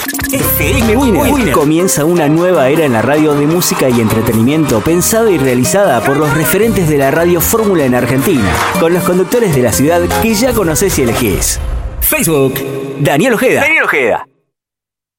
FM Winner. Comienza una nueva era en la radio de música y entretenimiento pensada y realizada por los referentes de la radio fórmula en Argentina, con los conductores de la ciudad que ya conocés y elegís. Facebook, Daniel Ojeda.